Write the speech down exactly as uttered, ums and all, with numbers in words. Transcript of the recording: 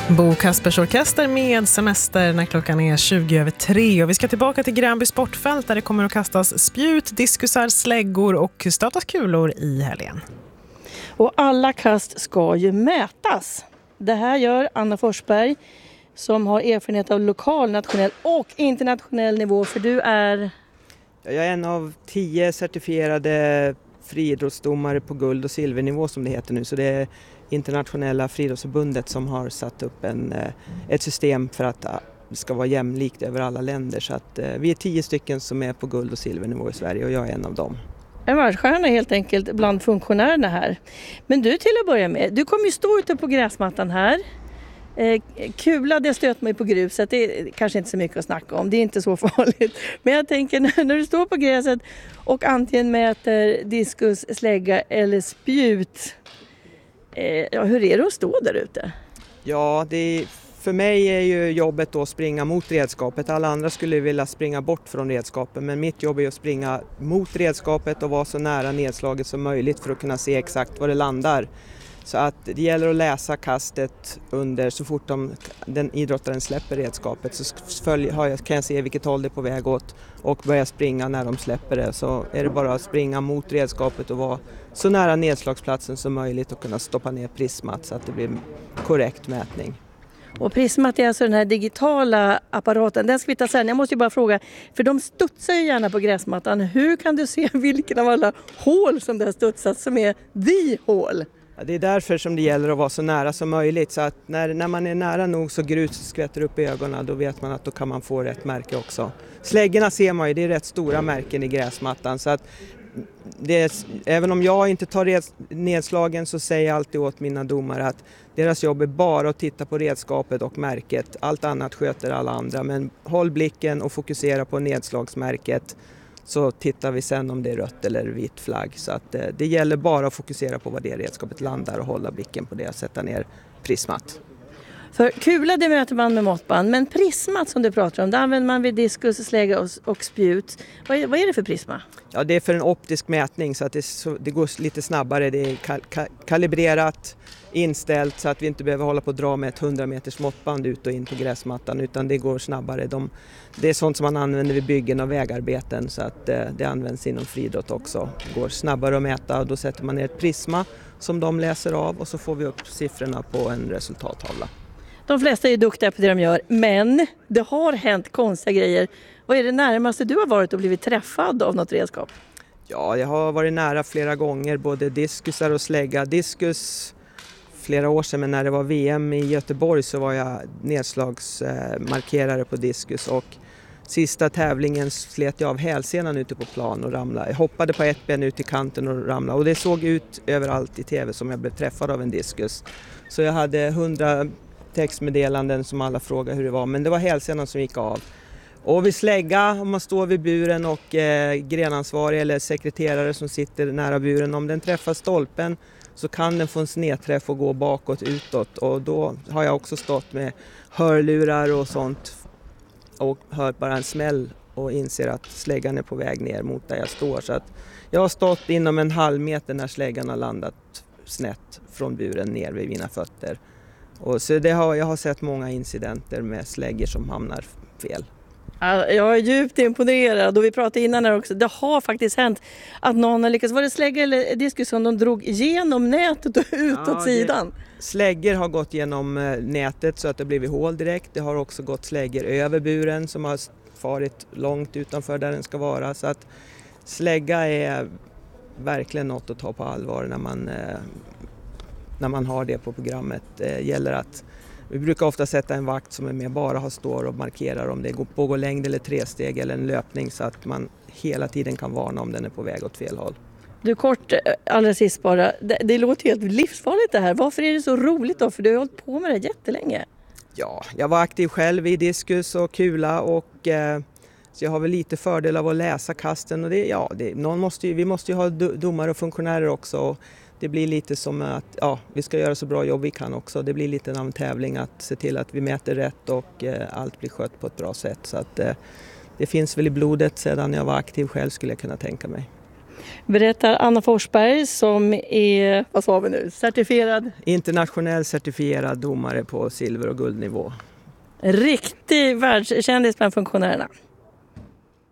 Bo Kaspers Orkester med semester när klockan är tjugo över tre. Och vi ska tillbaka till Gränby sportfält där det kommer att kastas spjut, diskusar, släggor och stötas kulor i helgen. Och alla kast ska ju mätas. Det här gör Anna Forsberg som har erfarenhet av lokal, nationell och internationell nivå. För du är... Jag är en av tio certifierade friidrottsdomare på guld- och silvernivå som det heter nu. Så det är internationella friidrottsförbundet som har satt upp en, ett system för att det ska vara jämlikt över alla länder. Så att vi är tio stycken som är på guld- och silvernivå i Sverige och jag är en av dem. En världsstjärna helt enkelt bland funktionärerna här. Men du till att börja med, du kommer ju stå ute på gräsmattan här. Eh, kula, det stöter man ju på gruset, det är kanske inte så mycket att snacka om, det är inte så farligt. Men jag tänker när, när du står på gräset och antingen mäter diskus, slägga eller spjut, eh, ja, hur är det att stå där ute? Ja, det är, för mig är ju jobbet att springa mot redskapet. Alla andra skulle vilja springa bort från redskapet, men mitt jobb är att springa mot redskapet och vara så nära nedslaget som möjligt för att kunna se exakt var det landar. Så att det gäller att läsa kastet under så fort de, den idrottaren släpper redskapet så följ, kan jag se vilket håll det är på väg åt och börja springa när de släpper det. Så är det bara att springa mot redskapet och vara så nära nedslagsplatsen som möjligt och kunna stoppa ner prismat så att det blir korrekt mätning. Och prismat är alltså den här digitala apparaten, den ska vi ta sen. Jag måste ju bara fråga, för de studsar ju gärna på gräsmattan. Hur kan du se vilken av alla hål som det har studsat som är the hål? Det är därför som det gäller att vara så nära som möjligt. Så att när, när man är nära nog så grus skvätter upp i ögonen, då vet man att då kan man få rätt märke också. Släggorna ser man ju, det är rätt stora märken i gräsmattan. Så att det är, även om jag inte tar red, nedslagen så säger jag alltid åt mina domare att deras jobb är bara att titta på redskapet och märket. Allt annat sköter alla andra, men håll blicken och fokusera på nedslagsmärket. Så tittar vi sen om det är rött eller vitt flagg. Så att eh, det gäller bara att fokusera på vad det redskapet landar och hålla blicken på det och sätta ner prismat. För kula det möter man med måttband, men prismat som du pratar om, det använder man vid diskus, slägga och, och spjut. Vad är, vad är det för prisma? Ja, det är för en optisk mätning så att det, så, det går lite snabbare. Det är kal, kal, kalibrerat, inställt så att vi inte behöver hålla på att dra med ett hundra meters måttband ut och in på gräsmattan utan det går snabbare. De, det är sånt som man använder vid byggen och vägarbeten så att eh, det används inom friidrott också. Det går snabbare att mäta och då sätter man ner ett prisma som de läser av och så får vi upp siffrorna på en resultattavla. De flesta är ju duktiga på det de gör, men det har hänt konstiga grejer. Vad är det närmaste du har varit och blivit träffad av något redskap? Ja, jag har varit nära flera gånger, både diskusar och slägga. Diskus flera år sedan, men när det var V M i Göteborg så var jag nedslagsmarkerare på diskus och sista tävlingen slet jag av hälsenan ute på plan och ramlade. Jag hoppade på ett ben ut i kanten och ramlade och det såg ut överallt i tv som jag blev träffad av en diskus. Så jag hade hundra textmeddelanden som alla frågade hur det var, men det var hälsenan som gick av. Och vid slägga, om man står vid buren och eh, grenansvarig eller sekreterare som sitter nära buren, om den träffar stolpen så kan den få en snedträff och gå bakåt, utåt. Och då har jag också stått med hörlurar och sånt och hört bara en smäll och inser att släggan är på väg ner mot där jag står. Så att jag har stått inom en halv meter när släggan har landat snett från buren ner vid mina fötter. Och så det har, jag har sett många incidenter med släggor som hamnar fel. Jag är djupt imponerad och vi pratade innan här också. Det har faktiskt hänt att någon har lyckats. Var det slägga eller diskus som de drog igenom nätet och ut ja, åt sidan? Det, släggor har gått genom nätet så att det blivit hål direkt. Det har också gått släggor över buren som har farit långt utanför där den ska vara. Så att slägga är verkligen något att ta på allvar när man, när man har det på programmet. Det gäller att vi brukar ofta sätta en vakt som är med bara har står och markerar om det pågår längd eller tresteg eller en löpning så att man hela tiden kan varna om den är på väg åt fel håll. Du kort, allra sist bara, det, det låter helt livsfarligt det här. Varför är det så roligt då? För du har hållit på med det jättelänge. Ja, jag var aktiv själv i diskus och kula och eh, så jag har väl lite fördel av att läsa kasten och det, ja, det, någon måste ju, vi måste ju ha domare och funktionärer också. Och det blir lite som att ja, vi ska göra så bra jobb vi kan också. Det blir lite av en tävling att se till att vi mäter rätt och eh, allt blir skött på ett bra sätt. Så att, eh, det finns väl i blodet sedan jag var aktiv själv skulle jag kunna tänka mig. Berättar Anna Forsberg som är, vad sa vi nu, certifierad? Internationell certifierad domare på silver- och guldnivå. Riktig världskändis bland funktionärerna.